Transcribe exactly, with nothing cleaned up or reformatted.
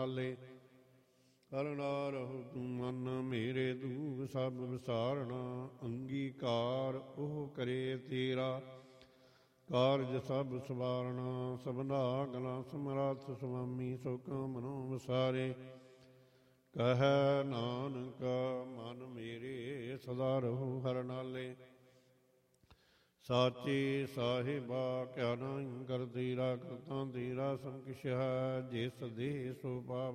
ਨਾਲੇ। ਕਰਨਾ ਰਹੋ ਤੂੰ ਮਨ ਮੇਰੇ ਦੂਖ ਸਭ ਵਿਸਾਰਣਾ। ਅੰਗੀਕਾਰ ਉਹ ਕਰੇ ਤੇਰਾ ਕਾਰਜ ਸਭ ਸਵਾਰਣਾ। ਸਭਨਾ ਗਲਾ ਸਮਰੱਥ ਸੁਆਮੀ ਸੁਖ ਮਨੋ ਵਿਸਾਰੇ। ਕਹਿ ਨਾਨਕ ਮਨ ਮੇਰੇ ਸਦਾ ਰਹੋ ਹਰਿ ਨਾਲੇ। ਸਾਚੇ ਸਾਹਿਬਾ ਕਿਆ ਨਾਹੀ ਕਰ ਤੇਰਾ ਕਰਤਾ ਤੇਰਾ ਸਭ ਕਿਛ ਹੈ। ਜਿਸ ਦੇਹ ਸੋ ਪਾਵ